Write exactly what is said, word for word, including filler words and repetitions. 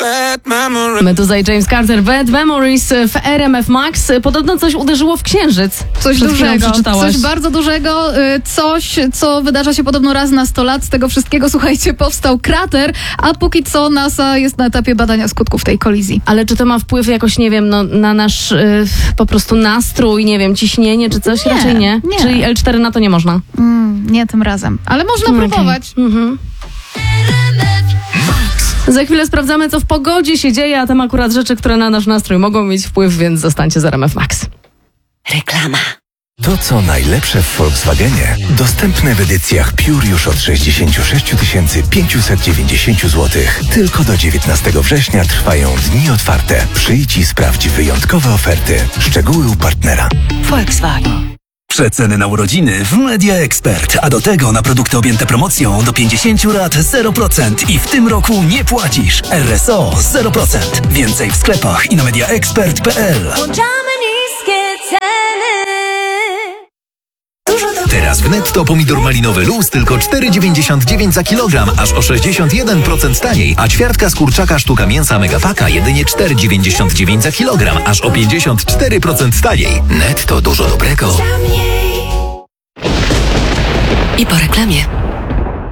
My tutaj James Carter, Bad Memories w R M F Max. Podobno coś uderzyło w księżyc. Coś Przed chwilą dużego, przeczytałaś. coś bardzo dużego, coś, co wydarza się podobno raz na sto lat. Z tego wszystkiego, słuchajcie, powstał krater, a póki co NASA jest na etapie badania skutków tej kolizji. Ale czy to ma wpływ jakoś, nie wiem, no, na nasz y, po prostu nastrój, nie wiem, ciśnienie czy coś? Nie, Raczej nie. nie. Czyli L cztery na to nie można. Mm, nie tym razem, ale można Okay. próbować. Mhm. Za chwilę sprawdzamy, co w pogodzie się dzieje, a tam akurat rzeczy, które na nasz nastrój mogą mieć wpływ, więc zostańcie z R M F Max. Reklama. To, co najlepsze w Volkswagenie, dostępne w edycjach Pure już od sześćdziesiąt sześć tysięcy pięćset dziewięćdziesiąt złotych. Tylko do dziewiętnastego września trwają dni otwarte. Przyjdź i sprawdź wyjątkowe oferty. Szczegóły u partnera. Volkswagen. Przeceny na urodziny w Media Expert, a do tego na produkty objęte promocją do pięćdziesiąt rat zero procent i w tym roku nie płacisz. R S O zero procent. Więcej w sklepach i na mediaexpert kropka p l. Włączamy niskie ceny. Teraz w Netto pomidor malinowy luz tylko cztery dziewięćdziesiąt dziewięć za kilogram, aż o sześćdziesiąt jeden procent taniej, a ćwiartka z kurczaka sztuka mięsa Megapaka jedynie cztery dziewięćdziesiąt dziewięć za kilogram, aż o pięćdziesiąt cztery procent taniej. Netto, dużo dobrego. I po reklamie.